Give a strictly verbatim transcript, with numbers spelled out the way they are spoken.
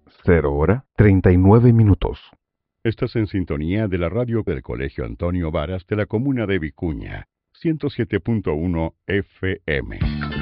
cero hora, treinta y nueve minutos. Estás en sintonía de la radio del Colegio Antonio Varas de la comuna de Vicuña, ciento siete punto uno F M.